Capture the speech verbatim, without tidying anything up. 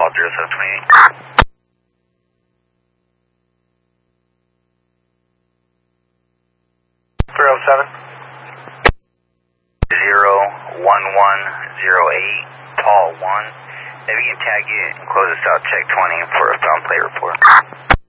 call zero seven twenty-eight. three oh seven. zero one one zero eight, Paul one. If you can tag it and close us out, check twenty for a found plate report.